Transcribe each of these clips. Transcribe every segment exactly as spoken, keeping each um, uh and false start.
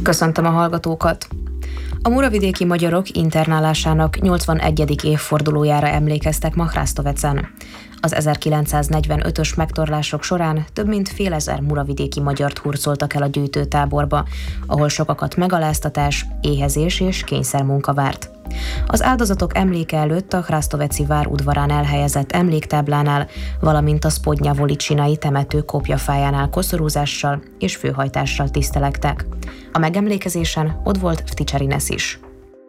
Köszöntöm a hallgatókat! A muravidéki magyarok internálásának nyolcvanegyedik évfordulójára emlékeztek ma Hrastovecen. Az ezerkilencszáznegyvenötös megtorlások során több mint fél ezer muravidéki magyart hurcoltak el a gyűjtőtáborba, ahol sokakat megaláztatás, éhezés és kényszermunka várt. Az áldozatok emléke előtt a hrastoveci vár udvarán elhelyezett emléktáblánál, valamint a spodnyavolitsinai temető kopjafájánál koszorúzással és főhajtással tisztelektek. A megemlékezésen ott volt Vtičerines is.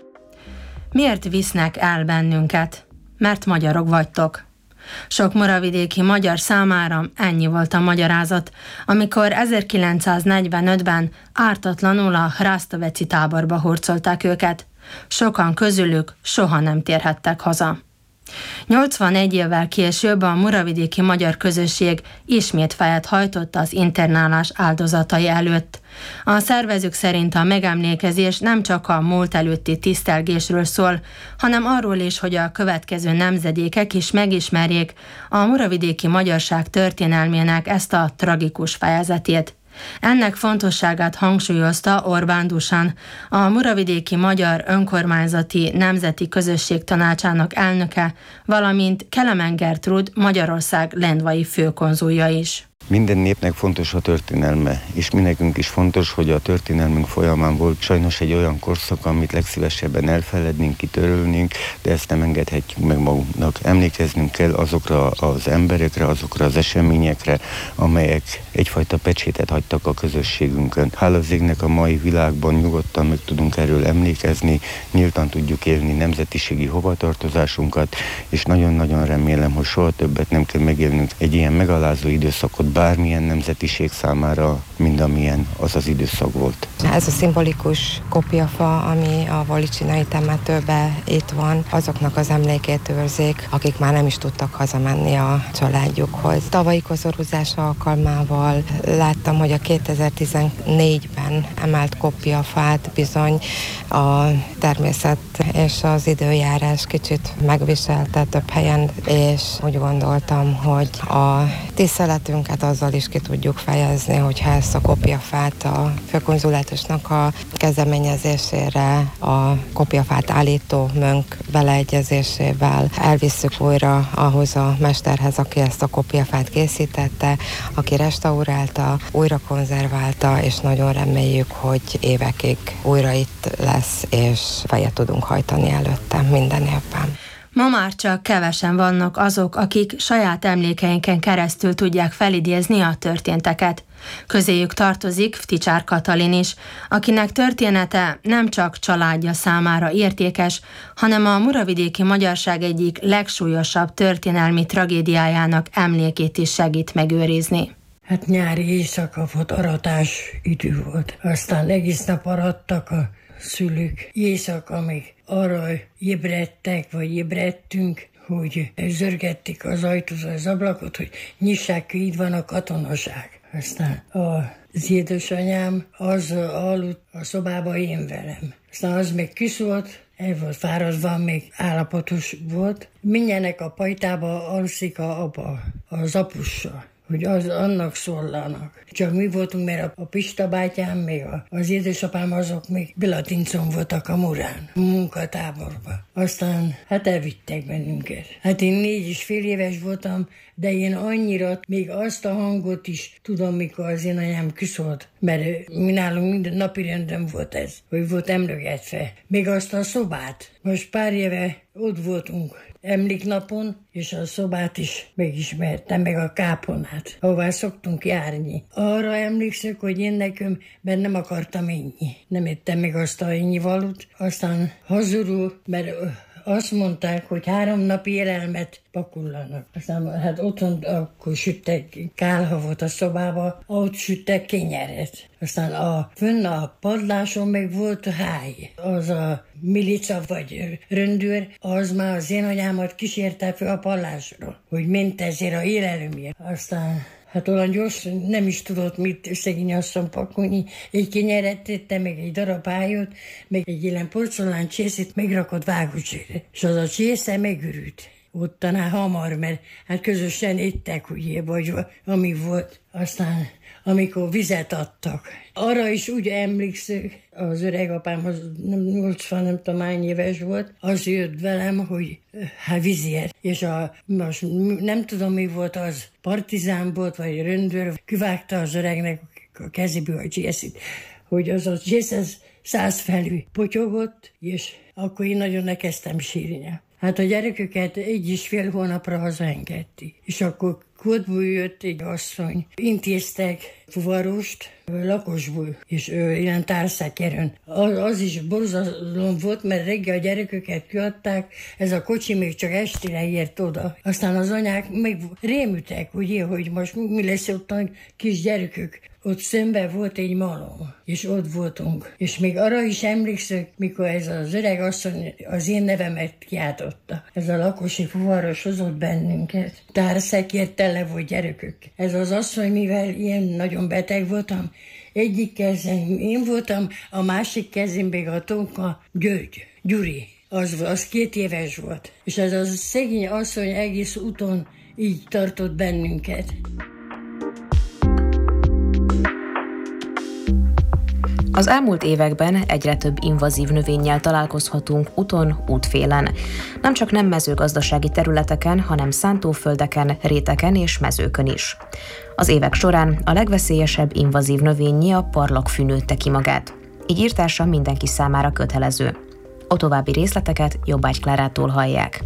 Miért visznek el bennünket? Mert magyarok vagytok. Sok muravidéki magyar számára ennyi volt a magyarázat, amikor ezerkilencszáznegyvenötben ártatlanul a hrastoveci táborba hurcolták őket. Sokan közülük soha nem térhettek haza. nyolcvanegy évvel később a muravidéki magyar közösség ismét fejet hajtott az internálás áldozatai előtt. A szervezők szerint a megemlékezés nem csak a múlt előtti tisztelgésről szól, hanem arról is, hogy a következő nemzedékek is megismerjék a muravidéki magyarság történelmének ezt a tragikus fejezetét. Ennek fontosságát hangsúlyozta Orbán Dusan, a Muravidéki Magyar Önkormányzati Nemzeti Közösség Tanácsának elnöke, valamint Kelemen Gertrúd Magyarország lendvai főkonzulja is. Minden népnek fontos a történelme, és mi nekünk is fontos, hogy a történelmünk folyamán volt sajnos egy olyan korszak, amit legszívesebben elfelednénk, kitörölnénk, de ezt nem engedhetjük meg magunknak. Emlékeznünk kell azokra az emberekre, azokra az eseményekre, amelyek egyfajta pecsétet hagytak a közösségünkön. Hála az égnek a mai világban nyugodtan meg tudunk erről emlékezni, nyíltan tudjuk élni nemzetiségi hovatartozásunkat, és nagyon-nagyon remélem, hogy soha többet nem kell megélnünk egy ilyen megalázó időszakot bármilyen nemzetiség számára, mint amilyen az az időszak volt. Ez a szimbolikus kopjafa, ami a volicsinai temetőben itt van, azoknak az emlékét őrzik, akik már nem is tudtak hazamenni a családjukhoz. Tavalyi koszorúzás alkalmával láttam, hogy a kétezer-tizennégyben emelt kopjafát bizony a természet és az időjárás kicsit megviselte több helyen, és úgy gondoltam, hogy a tiszteletünket azzal is ki tudjuk fejezni, hogyha ezt a kopjafát a főkonzulátusnak a kezdeményezésére, a kopjafát állító mönk beleegyezésével elvisszük újra ahhoz a mesterhez, aki ezt a kopjafát készítette, aki restaurálta, újra konzerválta, és nagyon reméljük, hogy évekig újra itt lesz, és fejet tudunk hajtani előtte minden évben. Ma már csak kevesen vannak azok, akik saját emlékeinken keresztül tudják felidézni a történteket. Közéjük tartozik Vtičár Katalin is, akinek története nem csak családja számára értékes, hanem a muravidéki magyarság egyik legsúlyosabb történelmi tragédiájának emlékét is segít megőrizni. Hát nyári éjszaka volt, aratás idő volt. Aztán egész nap arattak a szülők. Éjszaka még arra ébredtek, vagy ébredtünk, hogy zörgették az ajtót, az ablakot, hogy nyissák ki, itt van a katonaság. Aztán az édesanyám az aludt a szobába én velem. Aztán az még kiszólt, el volt fáradva, még állapotos volt. Mindjárt a pajtába alszik a apa, az apussal, hogy az annak szóllanak. Csak mi voltunk, mert a Pista bátyám, még az édesapám, azok még Bilatincon voltak a Murán, a munkatáborban. Aztán hát elvittek bennünket. Hát én négy és fél éves voltam, de én annyira még azt a hangot is tudom, mikor az én anyám kiszólt, mert mi nálunk minden napi renden volt ez, hogy volt emlegetve. Még azt a szobát. Most pár éve ott voltunk emléknapon, és a szobát is megismertem, meg a kápolnát, ahová szoktunk járni. Arra emlékszek, hogy én nekem, mert nem akartam inni. Nem ettem meg azt a ennivalót. Aztán hazudul, mert azt mondták, hogy három napi élelmet pakullanak. Aztán hát otthon akkor süttek kálhavot a szobába, ott süttek kenyeret. Aztán a, fönn a padláson meg volt háj. Az a milica vagy röndőr, az már az én anyámat kísérte fel a padlásról, hogy ment ezért a élelmért. Aztán hát olyan gyors, nem is tudott mit szegény asszony pakolni. Egy kenyeret tette, meg egy darab ájot, meg egy ilyen porcelán csészét megrakott vágócsére. És az a csésze megürült. Ott talán hamar, mert hát közösen ettek, ugye, vagy ami volt. Aztán amikor vizet adtak. Arra is úgy emlékszem, az öreg apámhoz nyolcvan nem tudom hány éves volt, az jött velem, hogy hát vízért. És a, most nem tudom mi volt az, partizán volt, vagy rendőr, kivágta az öregnek a kezéből a csészit, hogy az a csész száz felül potyogott, és akkor én nagyon nekeztem sírni. Hát a gyerekeket egy és fél hónapra hazaengedti. És akkor kódból jött egy asszony. Intéztek fuvarost lakosból, és ő ilyen társzakjeren. Az, az is borzalom volt, mert reggel a gyerekeket kiadták, ez a kocsi még csak estére ért oda. Aztán az anyák még rémültek, ugye, hogy most mi lesz ott a kis gyerekük. Ott szemben volt egy malom, és ott voltunk. És még arra is emlékszek, mikor ez az öreg asszony az én nevemet kiáltotta. Ez a lakosi fuvaros hozott bennünket. Társzekért tele volt gyerekük. Ez az asszony, mivel ilyen nagyon beteg voltam, egyik kezem én voltam, a másik kezem még a Tonka György, Gyuri. Az, az két éves volt. És ez a szegény asszony egész úton így tartott bennünket. Az elmúlt években egyre több invazív növényel találkozhatunk úton, útfélen. Nem csak nem mezőgazdasági területeken, hanem szántóföldeken, réteken és mezőkön is. Az évek során a legveszélyesebb invazív növényi a parlagfű nőtte ki magát. Így írtása mindenki számára kötelező. A további részleteket Jobbágy Klárától hallják.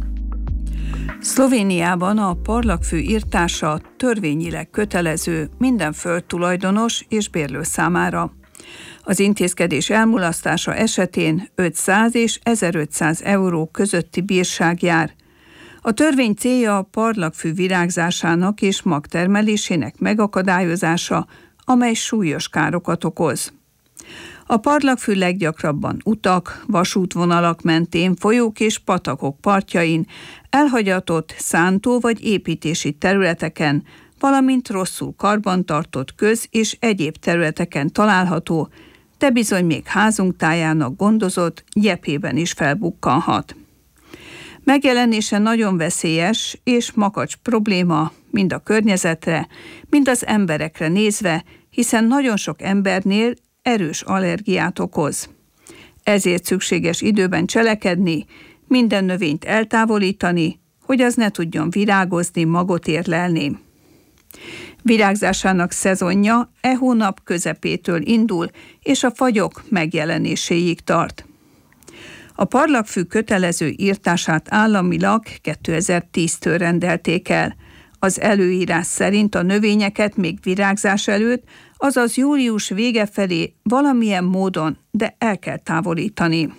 Szlovéniában a parlagfű írtása törvényileg kötelező minden földtulajdonos és bérlő számára. Az intézkedés elmulasztása esetén ötszáz és ezerötszáz euró közötti bírság jár. A törvény célja a parlagfű virágzásának és magtermelésének megakadályozása, amely súlyos károkat okoz. A parlagfű leggyakrabban utak, vasútvonalak mentén, folyók és patakok partjain, elhagyatott szántó vagy építési területeken, valamint rosszul karbantartott köz- és egyéb területeken található, de bizony még házunk tájának gondozott gyepében is felbukkanhat. Megjelenése nagyon veszélyes és makacs probléma mind a környezetre, mind az emberekre nézve, hiszen nagyon sok embernél erős allergiát okoz. Ezért szükséges időben cselekedni, minden növényt eltávolítani, hogy az ne tudjon virágozni, magot érlelni. Virágzásának szezonja e hónap közepétől indul, és a fagyok megjelenéséig tart. A parlagfű kötelező írtását államilag kétezer-tíztől rendelték el. Az előírás szerint a növényeket még virágzás előtt, azaz július vége felé valamilyen módon, de el kell távolítani.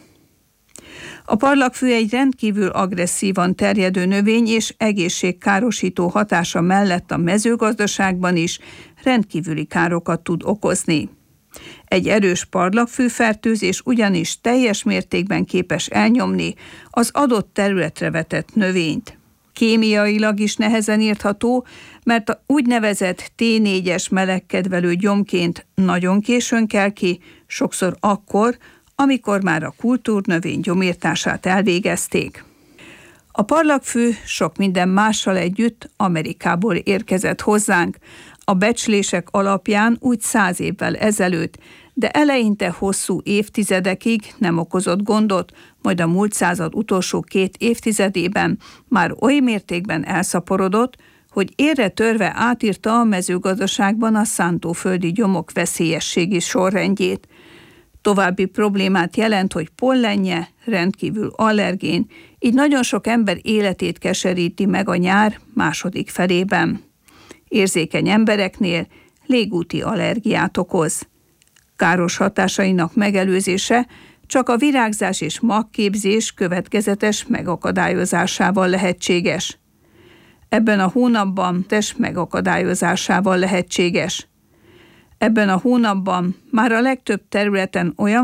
A parlagfű egy rendkívül agresszívan terjedő növény, és egészségkárosító hatása mellett a mezőgazdaságban is rendkívüli károkat tud okozni. Egy erős parlagfűfertőzés ugyanis teljes mértékben képes elnyomni az adott területre vetett növényt. Kémiailag is nehezen írtható, mert a úgynevezett té négyes melegkedvelő gyomként nagyon későn kell ki, sokszor akkor, amikor már a kultúrnövény gyomírtását elvégezték. A parlagfű sok minden mással együtt Amerikából érkezett hozzánk, a becslések alapján úgy száz évvel ezelőtt, de eleinte hosszú évtizedekig nem okozott gondot, majd a múlt század utolsó két évtizedében már oly mértékben elszaporodott, hogy érre törve átírta a mezőgazdaságban a szántóföldi gyomok veszélyességi sorrendjét. További problémát jelent, hogy pollenje rendkívül allergén, így nagyon sok ember életét keseríti meg a nyár második felében. Érzékeny embereknél légúti allergiát okoz. Káros hatásainak megelőzése csak a virágzás és magképzés következetes megakadályozásával lehetséges. Ebben a hónapban test megakadályozásával lehetséges. Ebben a hónapban már a legtöbb területen olyan